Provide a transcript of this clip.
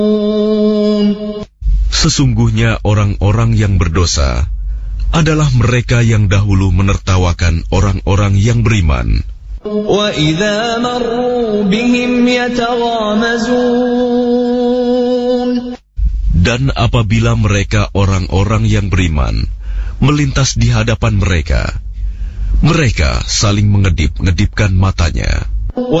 Sesungguhnya orang-orang yang berdosa adalah mereka yang dahulu menertawakan orang-orang yang beriman. وَإِذَا مَرُّوا بِهِمْ يَتَغَامَزُونَ Dan apabila mereka orang-orang yang beriman melintas di hadapan mereka, mereka saling mengedip-ngedipkan matanya.